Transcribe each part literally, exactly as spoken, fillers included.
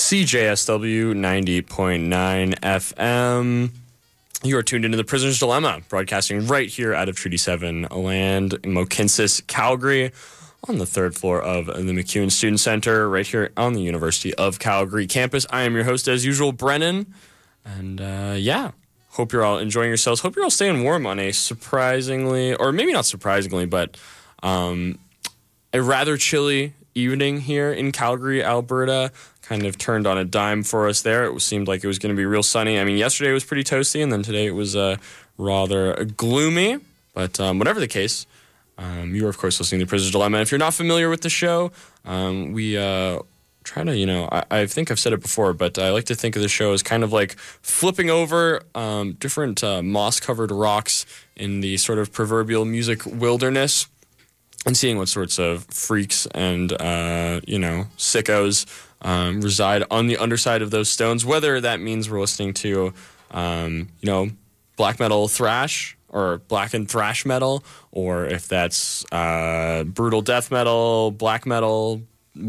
C J S W ninety point nine F M. You are tuned into The Prisoner's Dilemma, broadcasting right here out of Treaty seven land in Mohkinstsis, Calgary, on the third floor of the MacEwan Student Center, right here on the University of Calgary campus. I am your host, as usual, Brennan. And, uh, yeah, hope you're all enjoying yourselves. Hope you're all staying warm on a surprisingly, or maybe not surprisingly, but um, a rather chilly evening here in Calgary, Alberta. Kind of turned on a dime for us there. It seemed like it was going to be real sunny. I mean, yesterday it was pretty toasty, and then today it was uh, rather gloomy. But um, whatever the case, um, you are, of course, listening to Prisoner's Dilemma. If you're not familiar with the show, um, we uh, try to, you know, I, I think I've said it before, but I like to think of the show as kind of like flipping over um, different uh, moss-covered rocks in the sort of proverbial music wilderness and seeing what sorts of freaks and, uh, you know, sickos Um, reside on the underside of those stones, whether that means we're listening to, um, you know, black metal thrash or black and thrash metal, or if that's uh, brutal death metal, black metal,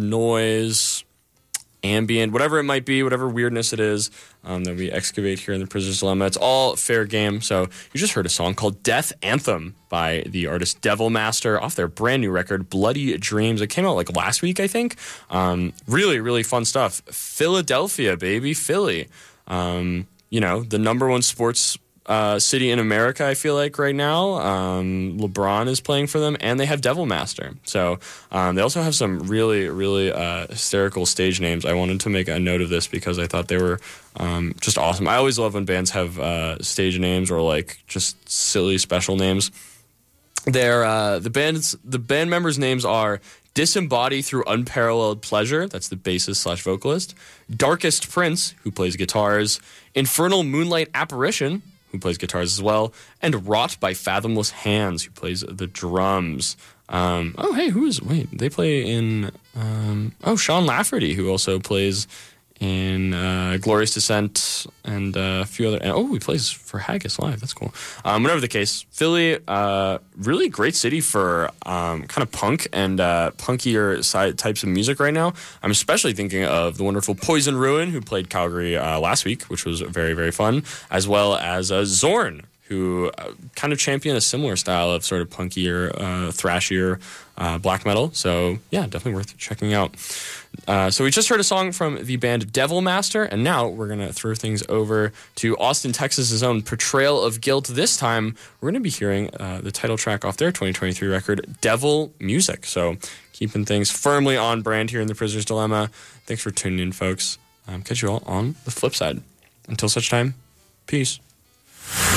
noise, ambient, whatever it might be, whatever weirdness it is um, that we excavate here in The Prisoner's Dilemma. It's all fair game. So you just heard a song called Death Anthem by the artist Devil Master off their brand new record, Bloody Dreams. It came out like last week, I think. Um, really, really fun stuff. Philadelphia, baby, Philly. Um, you know, the number one sports uh, city in America, I feel like, right now. Um, LeBron is playing for them, and they have Devil Master. So um, they also have some really, really uh, hysterical stage names. I wanted to make a note of this because I thought they were um, just awesome. I always love when bands have uh, stage names or like just silly special names. They're, uh, the band's the band members' names are Disembody Through Unparalleled Pleasure, that's the bassist slash vocalist, Darkest Prince, who plays guitars, Infernal Moonlight Apparition, who plays guitars as well, and Wrought by Fathomless Hands, who plays the drums. Um, oh, hey, who is, wait, they play in, um, oh, Sean Lafferty, who also plays in uh, Glorious Descent and uh, a few other, and oh, he plays for Haggis Live, that's cool. Um, whatever the case, Philly, uh, really great city for um, kind of punk and uh, punkier side types of music right now. I'm especially thinking of the wonderful Poison Ruin, who played Calgary uh, last week, which was very, very fun, as well as uh, Zorn, who uh, kind of championed a similar style of sort of punkier, uh, thrashier uh, black metal. So, yeah, definitely worth checking out. Uh, so we just heard a song from the band Devil Master, and now we're going to throw things over to Austin, Texas's own Portrayal of Guilt. This time, we're going to be hearing uh, the title track off their twenty twenty-three record, Devil Music. So keeping things firmly on brand here in The Prisoner's Dilemma. Thanks for tuning in, folks. Um, catch you all on the flip side. Until such time, peace.